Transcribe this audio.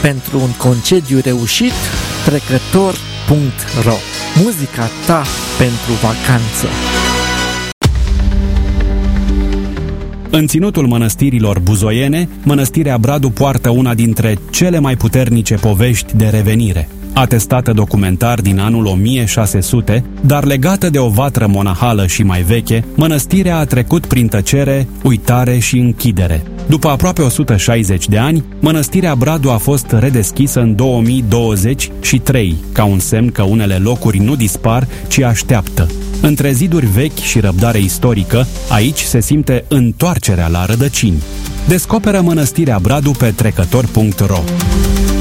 Pentru un concediu reușit, Trecător.ro. Muzica ta pentru vacanță. În ținutul mănăstirilor buzoiene, Mănăstirea Bradu poartă una dintre cele mai puternice povești de revenire. Atestată documentar din anul 1600, dar legată de o vatră monahală și mai veche, mănăstirea a trecut prin tăcere, uitare și închidere. După aproape 160 de ani, Mănăstirea Bradu a fost redeschisă în 2023, ca un semn că unele locuri nu dispar, ci așteaptă. Între ziduri vechi și răbdare istorică, aici se simte întoarcerea la rădăcini. Descoperă Mănăstirea Bradu pe Trecător.ro.